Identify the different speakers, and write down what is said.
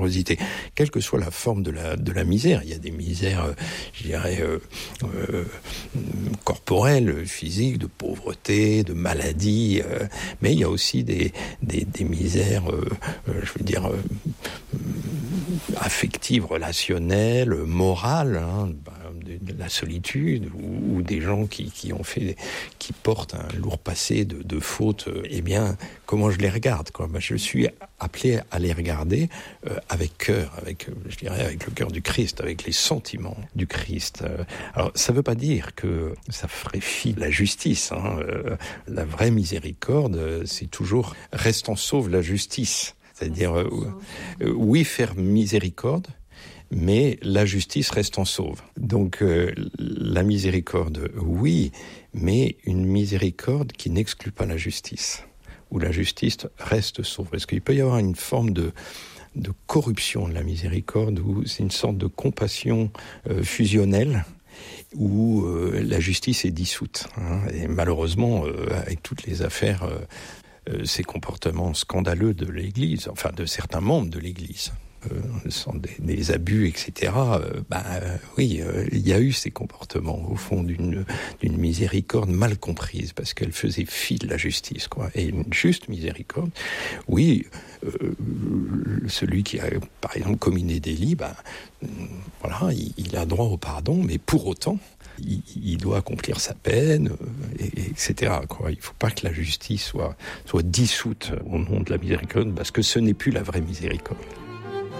Speaker 1: générosité, quelle que soit la forme de la misère. Il y a des misères, je dirais, corporelles, physiques, de pauvreté, de maladie, mais il y a aussi des misères, je veux dire, affectives, relationnelles, morales, de la solitude, ou des gens qui portent un lourd passé de fautes. Eh bien, comment je les regarde, quoi? Je suis appelé à les regarder avec cœur, je dirais avec le cœur du Christ, avec les sentiments du Christ. Alors, ça ne veut pas dire que ça ferait fi de la justice. La vraie miséricorde, c'est toujours « restant sauve la justice ». C'est-à-dire, oui, faire miséricorde, mais la justice restant sauve. Donc, la miséricorde, oui, mais une miséricorde qui n'exclut pas la justice, où la justice reste sauve. Parce qu'il peut y avoir une forme de corruption de la miséricorde, où c'est une sorte de compassion fusionnelle, où la justice est dissoute. Et malheureusement, avec toutes les affaires, ces comportements scandaleux de l'Église, enfin de certains membres de l'Église, sont des abus, etc. Oui, il y a eu ces comportements, au fond, d'une miséricorde mal comprise, parce qu'elle faisait fi de la justice, quoi. Et une juste miséricorde, oui, celui qui a, par exemple, commis des délits, voilà, il a droit au pardon, mais pour autant, il doit accomplir sa peine, etc., quoi. Il ne faut pas que la justice soit dissoute au nom de la miséricorde, parce que ce n'est plus la vraie miséricorde.